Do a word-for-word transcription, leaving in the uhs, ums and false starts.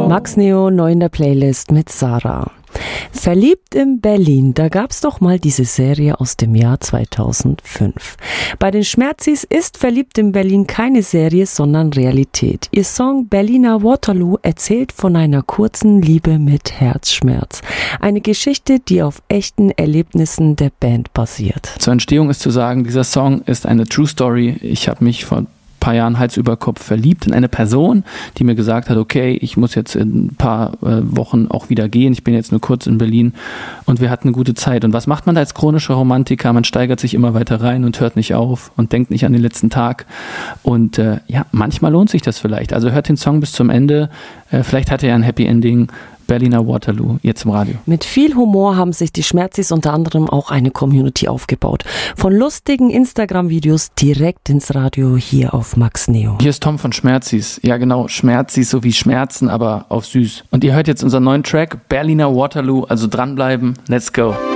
Max Neo, neu in der Playlist mit Sarah. Verliebt in Berlin, da gab's doch mal diese Serie aus dem Jahr zweitausendfünf. Bei den Schmerzis ist Verliebt in Berlin keine Serie, sondern Realität. Ihr Song Berliner Waterloo erzählt von einer kurzen Liebe mit Herzschmerz. Eine Geschichte, die auf echten Erlebnissen der Band basiert. Zur Entstehung ist zu sagen, dieser Song ist eine True Story. Ich habe mich vor paar Jahren Hals über Kopf verliebt in eine Person, die mir gesagt hat, okay, ich muss jetzt in ein paar äh, Wochen auch wieder gehen, ich bin jetzt nur kurz in Berlin und wir hatten eine gute Zeit. Und was macht man da als chronischer Romantiker? Man steigert sich immer weiter rein und hört nicht auf und denkt nicht an den letzten Tag und äh, ja, manchmal lohnt sich das vielleicht. Also hört den Song bis zum Ende, äh, vielleicht hat er ja ein Happy Ending. Berliner Waterloo, jetzt im Radio. Mit viel Humor haben sich die Schmerzis unter anderem auch eine Community aufgebaut. Von lustigen Instagram-Videos direkt ins Radio hier auf Max Neo. Hier ist Tom von Schmerzis. Ja genau, Schmerzis, so wie Schmerzen, aber auf süß. Und ihr hört jetzt unseren neuen Track, Berliner Waterloo, also dranbleiben, let's go.